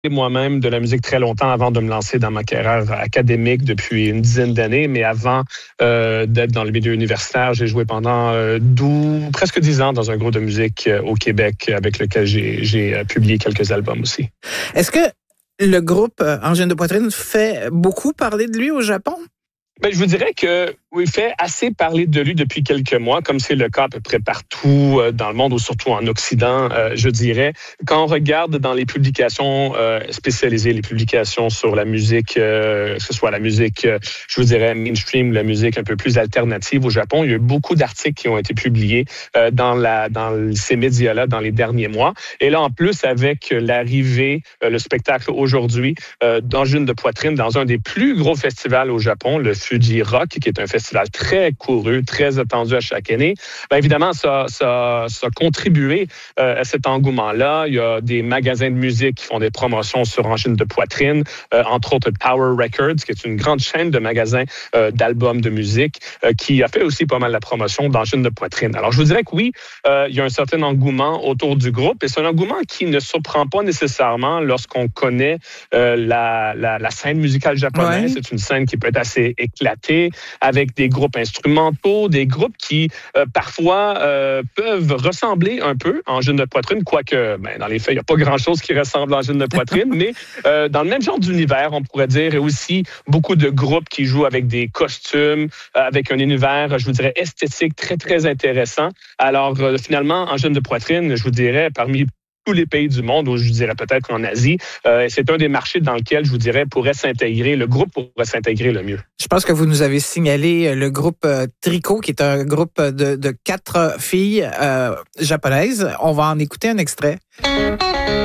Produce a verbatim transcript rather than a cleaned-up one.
moi-même de la musique très longtemps avant de me lancer dans ma carrière académique depuis une dizaine d'années, mais avant euh, d'être dans le milieu universitaire, j'ai joué pendant euh, douze, presque dix ans dans un groupe de musique euh, au Québec avec lequel j'ai, j'ai euh, publié quelques albums aussi. Est-ce que le groupe euh, Angine de poitrine fait beaucoup parler de lui au Japon? Ben, je vous dirais que oui, il fait assez parler de lui depuis quelques mois, comme c'est le cas à peu près partout euh, dans le monde, ou surtout en Occident, euh, je dirais. Quand on regarde dans les publications euh, spécialisées, les publications sur la musique, euh, que ce soit la musique, euh, je vous dirais, mainstream, la musique un peu plus alternative au Japon, il y a eu beaucoup d'articles qui ont été publiés euh, dans, la, dans ces médias-là dans les derniers mois. Et là, en plus, avec l'arrivée, euh, le spectacle aujourd'hui euh, d'Angine de poitrine dans un des plus gros festivals au Japon, le Fuji Rock, qui est un festival très couru, très attendu à chaque année. Bien évidemment, ça, ça, ça a contribué euh, à cet engouement-là. Il y a des magasins de musique qui font des promotions sur Angine de poitrine, euh, entre autres Power Records, qui est une grande chaîne de magasins euh, d'albums de musique, euh, qui a fait aussi pas mal la promotion d'Angine de poitrine. Alors, je vous dirais que oui, euh, il y a un certain engouement autour du groupe, et c'est un engouement qui ne surprend pas nécessairement lorsqu'on connaît euh, la, la, la scène musicale japonaise. Ouais. C'est une scène qui peut être assez éclatée, avec des groupes instrumentaux, des groupes qui euh, parfois euh, peuvent ressembler un peu à Angine de poitrine, quoique ben, dans les faits, il n'y a pas grand-chose qui ressemble à Angine de poitrine, mais euh, dans le même genre d'univers, on pourrait dire, et aussi beaucoup de groupes qui jouent avec des costumes, euh, avec un univers, je vous dirais, esthétique très, très intéressant. Alors, euh, finalement, Angine de poitrine, je vous dirais, parmi tous les pays du monde, ou je dirais peut-être en Asie. Euh, c'est un des marchés dans lequel, je vous dirais, pourrait s'intégrer, le groupe pourrait s'intégrer le mieux. Je pense que vous nous avez signalé le groupe euh, Tricot, qui est un groupe de, de quatre filles euh, japonaises. On va en écouter un extrait.